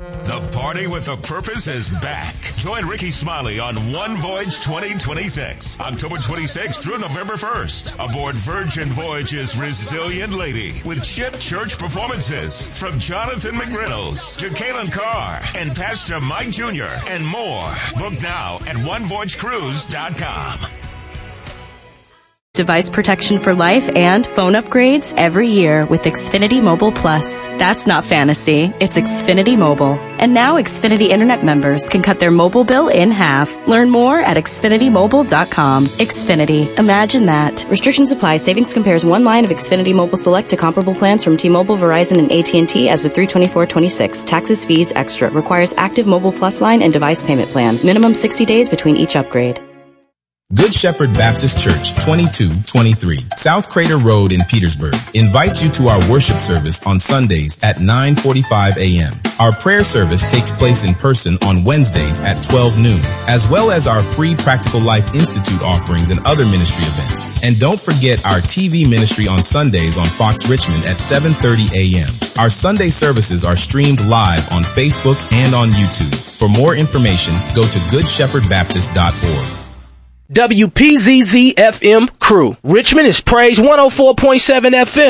The Party with a Purpose is back. Join Ricky Smiley on One Voyage 2026, October 26th through November 1st, aboard Virgin Voyage's Resilient Lady with Chip Church performances from Jonathan McReynolds, Jacqueline Carr, and Pastor Mike Jr., and more. Book now at OneVoyageCruise.com. Device protection for life and phone upgrades every year with Xfinity Mobile Plus. That's not fantasy, it's Xfinity Mobile. And now Xfinity Internet members can cut their mobile bill in half. Learn more at XfinityMobile.com. Xfinity. Imagine that. Restrictions apply. Savings compares one line of Xfinity Mobile Select to comparable plans from T-Mobile, Verizon, and AT&T as of 3/24/26. Taxes, fees, extra. Requires active Mobile Plus line and device payment plan. Minimum 60 days between each upgrade. Good Shepherd Baptist Church, 2223 South Crater Road in Petersburg, invites you to our worship service on Sundays at 9:45 a.m. Our prayer service takes place in person on Wednesdays at 12 noon, as well as our free Practical Life Institute offerings and other ministry events. And don't forget our TV ministry on Sundays on Fox Richmond at 7:30 a.m. Our Sunday services are streamed live on Facebook and on YouTube. For more information, go to goodshepherdbaptist.org. WPZZ-FM Crew. Richmond is Praise 104.7 FM.